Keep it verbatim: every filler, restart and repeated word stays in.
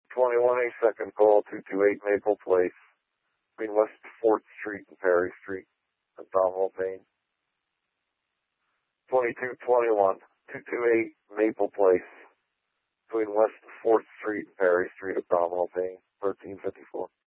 twenty-one A, second call, two two eight Maple Place, between West fourth Street and Perry Street, abdominal pain. twenty-two twenty-one, two two eight Maple Place, between West fourth Street and Perry Street, abdominal pain, thirteen fifty-four.